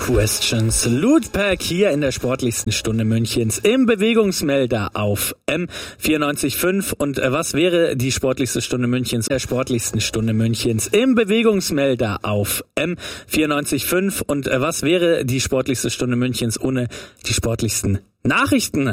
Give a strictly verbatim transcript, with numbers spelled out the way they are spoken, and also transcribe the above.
Questions. Lootpack hier in der sportlichsten Stunde Münchens im Bewegungsmelder auf M vierundneunzig Komma fünf. Und äh, was wäre die sportlichste Stunde Münchens, der sportlichsten Stunde Münchens im Bewegungsmelder auf M vierundneunzig Komma fünf. Und äh, was wäre die sportlichste Stunde Münchens ohne die sportlichsten Nachrichten?